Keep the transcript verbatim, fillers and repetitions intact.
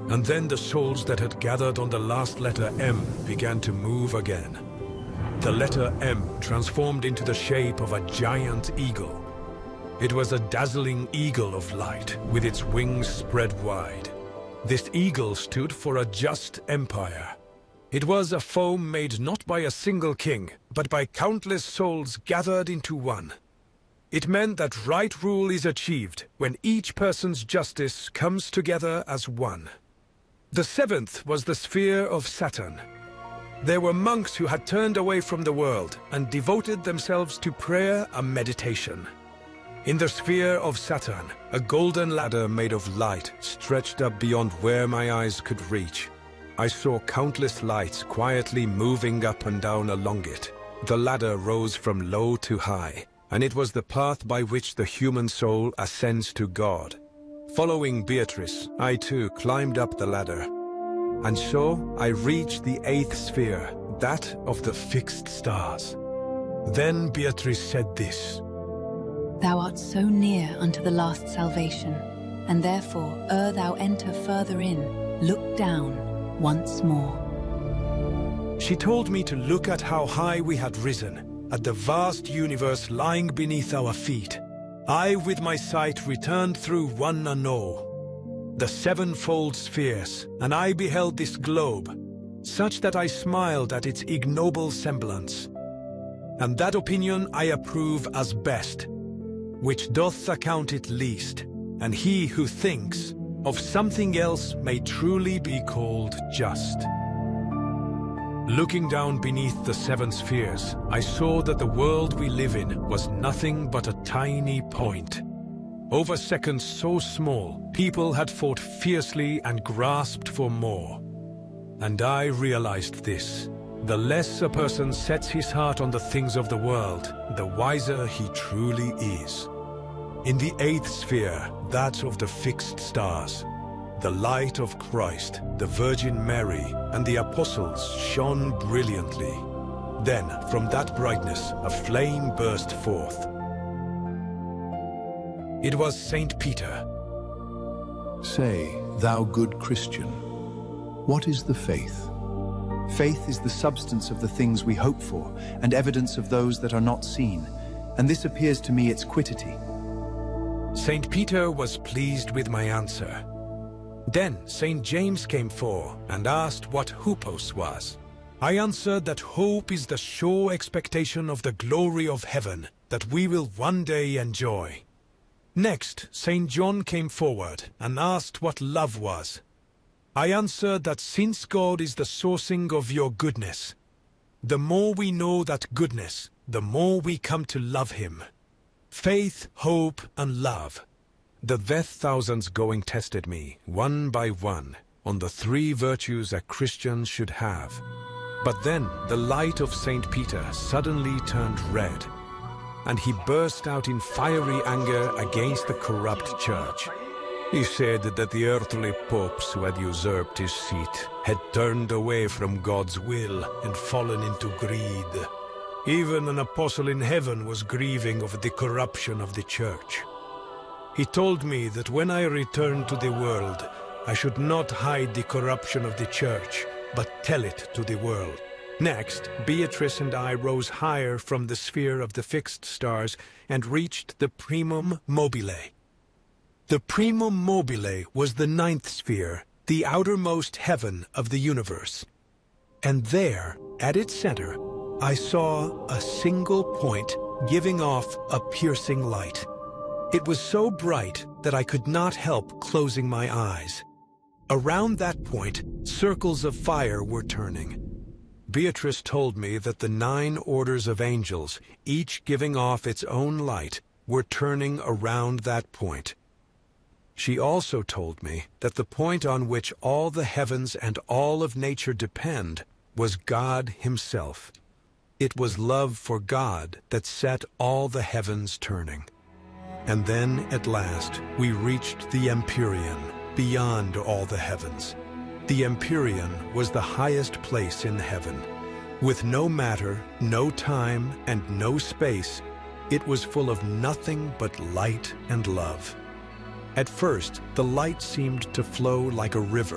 And then the souls that had gathered on the last letter M began to move again. The letter M transformed into the shape of a giant eagle. It was a dazzling eagle of light, with its wings spread wide. This eagle stood for a just empire. It was a foam made not by a single king, but by countless souls gathered into one. It meant that right rule is achieved when each person's justice comes together as one. The seventh was the sphere of Saturn. There were monks who had turned away from the world and devoted themselves to prayer and meditation. In the sphere of Saturn, a golden ladder made of light stretched up beyond where my eyes could reach. I saw countless lights quietly moving up and down along it. The ladder rose from low to high, and it was the path by which the human soul ascends to God. Following Beatrice, I too climbed up the ladder. And so I reached the eighth sphere, that of the fixed stars. Then Beatrice said this: Thou art so near unto the last salvation, and therefore, ere thou enter further in, look down once more. She told me to look at how high we had risen, at the vast universe lying beneath our feet. I, with my sight, returned through one and all, the sevenfold spheres, and I beheld this globe, such that I smiled at its ignoble semblance. And that opinion I approve as best, which doth account it least, and he who thinks of something else may truly be called just. Looking down beneath the seven spheres, I saw that the world we live in was nothing but a tiny point. Over seconds so small, people had fought fiercely and grasped for more. And I realized this: the less a person sets his heart on the things of the world, the wiser he truly is. In the eighth sphere, that of the fixed stars, the light of Christ, the Virgin Mary, and the apostles shone brilliantly. Then, from that brightness, a flame burst forth. It was Saint Peter. Say, thou good Christian, what is the faith? Faith is the substance of the things we hope for, and evidence of those that are not seen, and this appears to me its quiddity. Saint Peter was pleased with my answer. Then Saint James came forth and asked what hupos was. I answered that hope is the sure expectation of the glory of heaven that we will one day enjoy. Next, Saint John came forward and asked what love was. I answered that since God is the sourcing of your goodness, the more we know that goodness, the more we come to love him. Faith, hope, and love. The death thousands going tested me, one by one, on the three virtues a Christian should have. But then the light of Saint Peter suddenly turned red, and he burst out in fiery anger against the corrupt church. He said that the earthly popes who had usurped his seat had turned away from God's will and fallen into greed. Even an apostle in heaven was grieving over the corruption of the church. He told me that when I returned to the world, I should not hide the corruption of the church, but tell it to the world. Next, Beatrice and I rose higher from the sphere of the fixed stars and reached the primum mobile. The primum mobile was the ninth sphere, the outermost heaven of the universe. And there, at its center, I saw a single point giving off a piercing light. It was so bright that I could not help closing my eyes. Around that point, circles of fire were turning. Beatrice told me that the nine orders of angels, each giving off its own light, were turning around that point. She also told me that the point on which all the heavens and all of nature depend was God himself. It was love for God that set all the heavens turning. And then, at last, we reached the Empyrean, beyond all the heavens. The Empyrean was the highest place in heaven. With no matter, no time, and no space, it was full of nothing but light and love. At first, the light seemed to flow like a river.